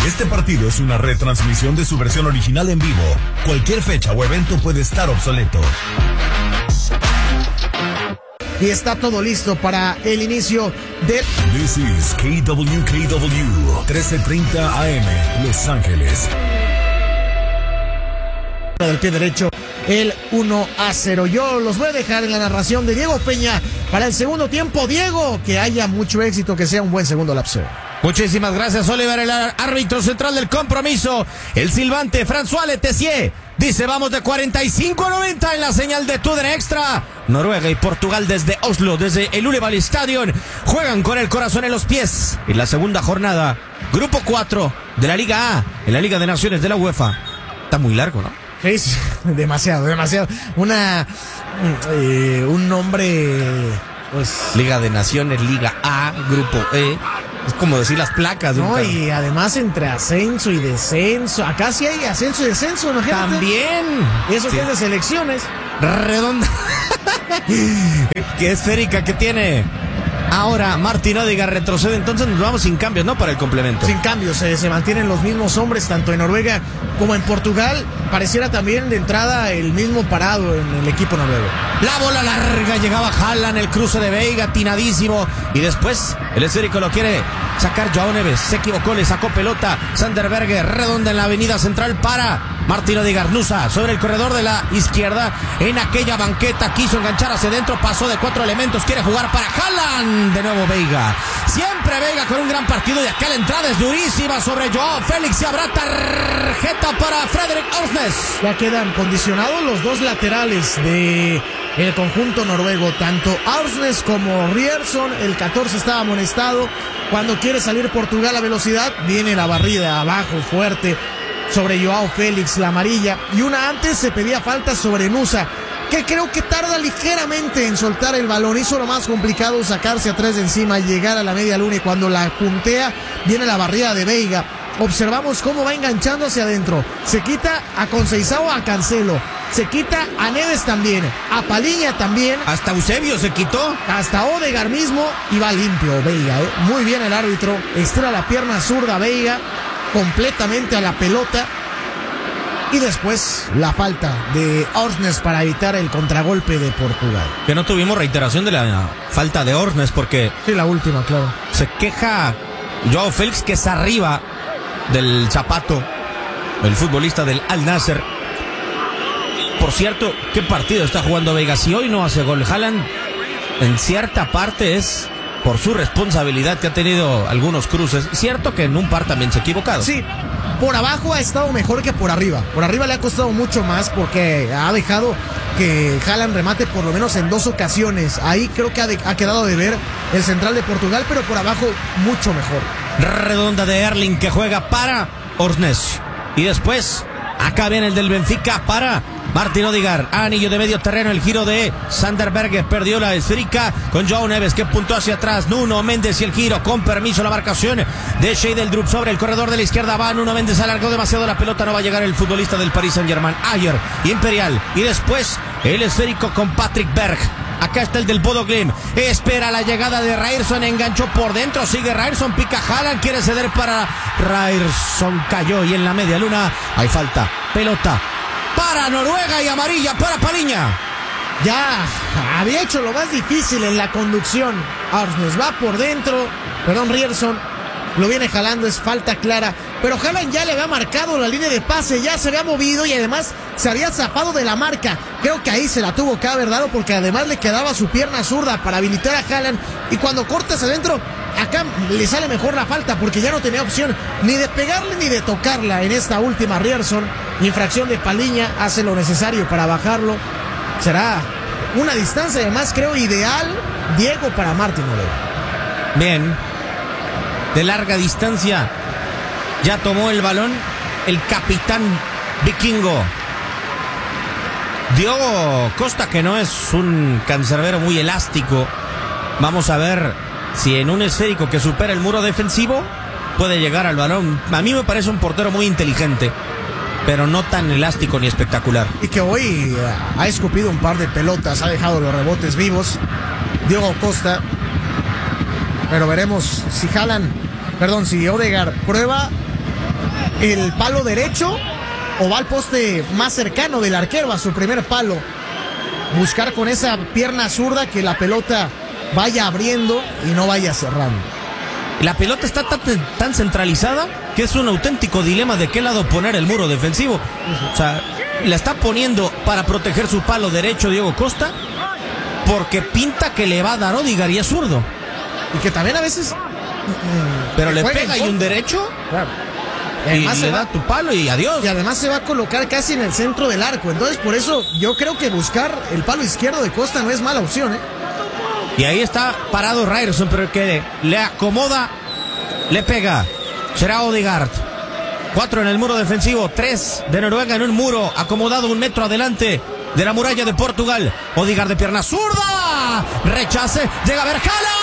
Este partido es una retransmisión de su versión original en vivo. Cualquier fecha o evento puede estar obsoleto. Y está todo listo para el inicio de... This is KWKW 1330 AM, Los Ángeles. Del pie derecho, el 1-0. Yo los voy a dejar en la narración de Diego Peña para el segundo tiempo. Diego, que haya mucho éxito, que sea un buen segundo lapso. Muchísimas gracias, Oliver, el árbitro central del compromiso. El silbante François Letessier dice: vamos de 45 a 90 en la señal de TUDN Extra. Noruega y Portugal desde Oslo, desde el Ullevål Stadion, juegan con el corazón en los pies. En la segunda jornada, grupo 4 de la Liga A, en la Liga de Naciones de la UEFA. Está muy largo, ¿no? Sí, demasiado. Un nombre, pues... Liga de Naciones, Liga A, grupo E. Es como decir las placas. No, y además entre ascenso y descenso. Acá sí hay ascenso y descenso, imagínate. También. Eso sí. Que es de selecciones. Redonda. Qué esférica que tiene. Ahora Martin Odegaard retrocede, entonces nos vamos sin cambios, ¿no? Para el complemento. Sin cambios, se mantienen los mismos hombres, tanto en Noruega como en Portugal. Pareciera también de entrada el mismo parado en el equipo noruego. La bola larga, llegaba Haaland, el cruce de Veiga, atinadísimo. Y después el esférico lo quiere sacar Joao Neves. Se equivocó, le sacó pelota. Sander Berge, redonda en la avenida central para Martin Odegaard. Nusa sobre el corredor de la izquierda. En aquella banqueta quiso enganchar hacia adentro, pasó de 4 elementos, quiere jugar para Haaland. De nuevo Veiga. Siempre Veiga con un gran partido. Y acá la entrada es durísima sobre Joao Félix. Y habrá tarjeta para Frederik Ørsnes. Ya quedan condicionados los dos laterales de el conjunto noruego. Tanto Ørsnes como Ryerson. El 14 estaba amonestado. Cuando quiere salir Portugal a velocidad, viene la barrida abajo fuerte sobre Joao Félix, la amarilla. Y una antes se pedía falta sobre Nusa, que creo que tarda ligeramente en soltar el balón. Hizo lo más complicado, sacarse a 3 de encima y llegar a la media luna. Y cuando la puntea, viene la barrida de Veiga. Observamos cómo va enganchando hacia adentro. Se quita a Conceição, a Cancelo. Se quita a Neves también. A Palhinha también. Hasta Eusebio se quitó. Hasta Odegaard mismo. Y va limpio Veiga. Muy bien el árbitro. Estira la pierna zurda Veiga completamente a la pelota. Y después la falta de Ørsnes para evitar el contragolpe de Portugal. Que no tuvimos reiteración de la falta de Ørsnes porque... Sí, la última, claro. Se queja Joao Félix, que es arriba del zapato, el futbolista del Al Nassr. Por cierto, ¿qué partido está jugando Veiga? Si hoy no hace gol Haaland, en cierta parte es por su responsabilidad, que ha tenido algunos cruces. Cierto que en un par también se ha equivocado. Sí, por abajo ha estado mejor que por arriba. Por arriba le ha costado mucho más porque ha dejado que Haaland remate por lo menos en 2 ocasiones. Ahí creo que ha quedado de ver el central de Portugal, pero por abajo mucho mejor. Redonda de Erling, que juega para Ørsnes. Y después, acá viene el del Benfica para Martin Odegaard. Anillo de medio terreno, el giro de Sander Berge. Perdió la esférica con Joao Neves, que puntó hacia atrás. Nuno Méndez y el giro, con permiso la marcación de Scheidel-Drup sobre el corredor de la izquierda. Va Nuno Méndez, alargó demasiado la pelota. No va a llegar el futbolista del Paris Saint-Germain. Ayer, Imperial. Y después el esférico con Patrick Berg. Acá está el del Bodo Glimt. Espera la llegada de Ryerson. Enganchó por dentro. Sigue Ryerson. Pica Haaland. Quiere ceder para Ryerson. Cayó. Y en la media luna hay falta. Pelota para Noruega y amarilla para Palhinha. Ya había hecho lo más difícil en la conducción. Ørsnes va por dentro. Ryerson lo viene jalando, es falta clara. Pero Haaland ya le había marcado la línea de pase, ya se había movido y además se había zafado de la marca. Creo que ahí se la tuvo que haber dado porque además le quedaba su pierna zurda para habilitar a Haaland. Y cuando cortas adentro, acá le sale mejor la falta porque ya no tenía opción ni de pegarle ni de tocarla en esta última. Ryerson, infracción de Palhinha, hace lo necesario para bajarlo. Será una distancia además creo ideal, Diego, para Martin Odegaard. Bien, de larga distancia ya tomó el balón el capitán vikingo Diogo Costa, que no es un cancerbero muy elástico. Vamos a ver si en un esférico que supera el muro defensivo puede llegar al balón. A mí me parece un portero muy inteligente, pero no tan elástico ni espectacular. Y que hoy ha escupido un par de pelotas, ha dejado los rebotes vivos Diogo Costa. Pero veremos si Odegaard prueba el palo derecho o va al poste más cercano del arquero, a su primer palo. Buscar con esa pierna zurda que la pelota vaya abriendo y no vaya cerrando. La pelota está tan centralizada que es un auténtico dilema de qué lado poner el muro defensivo. O sea, la está poniendo para proteger su palo derecho Diego Costa, porque pinta que le va a dar Odegaard y es zurdo. Y que también a veces... pero le pega y un derecho. Claro. Y Además le da tu palo y adiós. Y además se va a colocar casi en el centro del arco. Entonces por eso yo creo que buscar el palo izquierdo de Costa no es mala opción, ¿eh? Y ahí está parado Ryerson, pero que le acomoda, le pega. Será Odegaard. 4 en el muro defensivo, 3 de Noruega en un muro acomodado 1 metro adelante de la muralla de Portugal. Odegaard de pierna zurda. Rechace, llega a ver Haaland.